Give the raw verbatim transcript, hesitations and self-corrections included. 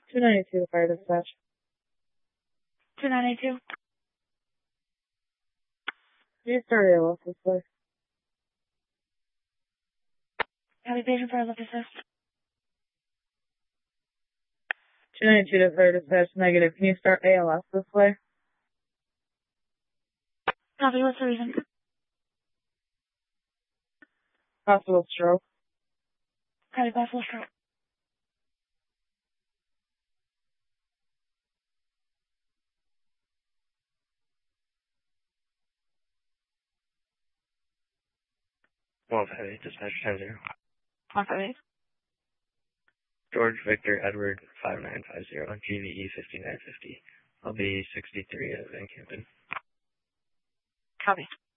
two ninety-two, fire dispatch. two ninety-two. Can you start A L S this way? Copy, patient fire left assist. two ninety-two to fire dispatch, negative. Can you start A L S this way? Copy, what's the reason? Possible stroke. Copy, possible stroke. one five eight, dispatch ten zero. one five eight. George Victor Edward five nine five zero, G V E fifty-nine fifty. I'll be sixty-three at Van Campen. Copy.